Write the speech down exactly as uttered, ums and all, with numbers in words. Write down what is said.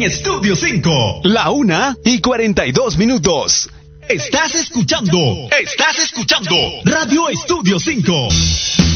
en Estudio cinco. La una y cuarenta y dos minutos. Estás escuchando, estás escuchando Radio Estudio cinco.